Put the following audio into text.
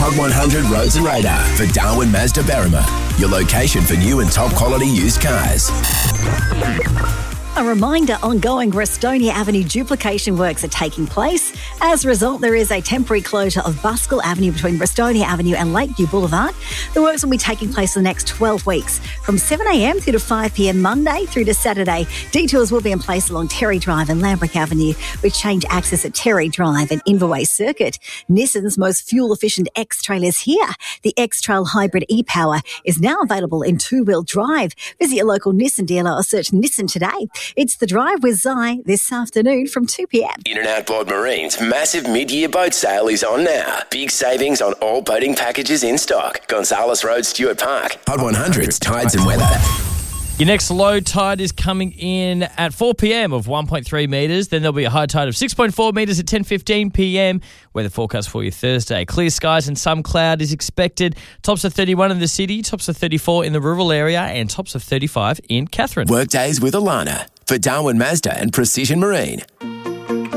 Hot 100 Roads and Radar for Darwin Mazda Berrima, your location for new and top quality used cars. A reminder, ongoing Restonia Avenue duplication works are taking place. As a result, there is a temporary closure of Buskell Avenue between Restonia Avenue and Lakeview Boulevard. The works will be taking place for the next 12 weeks, from 7am through to 5pm Monday through to Saturday. Detours will be in place along Terry Drive and Lambrick Avenue, with change access at Terry Drive and Inverway Circuit. Nissan's most fuel-efficient X-Trail is here. The X-Trail Hybrid e-Power is now available in two-wheel drive. Visit your local Nissan dealer or search Nissan today. It's The Drive with Zai this afternoon from 2pm. In and Outboard Marine's massive mid-year boat sale is on now. Big savings on all boating packages in stock. Gonzales Road, Stuart Park. Hot 100's Tides and Weather. Your next low tide is coming in at 4pm of 1.3 metres. Then there'll be a high tide of 6.4 metres at 10:15pm. Weather forecast for you Thursday. Clear skies and some cloud is expected. Tops of 31 in the city, tops of 34 in the rural area, and tops of 35 in Katherine. Workdays with Alana for Darwin Mazda and Precision Marine.